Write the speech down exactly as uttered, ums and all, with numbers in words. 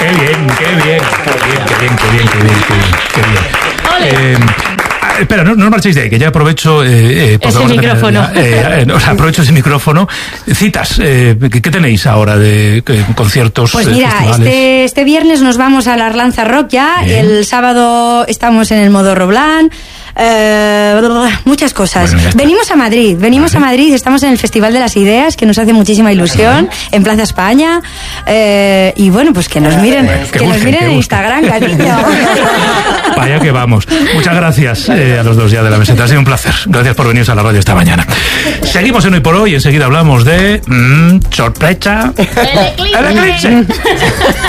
qué bien, qué bien, qué bien, qué bien, qué bien, qué bien, qué bien. Qué bien. Eh, Espera, no, no os marchéis de ahí, que ya aprovecho... Eh, eh, ese micrófono. Eh, eh, o sea, aprovecho ese micrófono. Citas, eh, ¿qué, ¿qué tenéis ahora de eh, conciertos? Pues mira, eh, este, este viernes nos vamos a la Arlanza Rock ya. Bien. El sábado estamos en el Modorro Blanc. Eh, muchas cosas. Bueno, venimos a Madrid, venimos vale. a Madrid, estamos en el Festival de las Ideas, que nos hace muchísima ilusión, en Plaza España. Eh, y bueno, pues que nos miren, bueno, que, que busquen, nos miren en Instagram, cariño. Vaya que vamos. Muchas gracias eh, a los dos ya de la meseta. Ha sido un placer. Gracias por venir a la radio esta mañana. Seguimos en Hoy por Hoy y enseguida hablamos de... Mmm, sorpresa. El eclipse. El eclipse.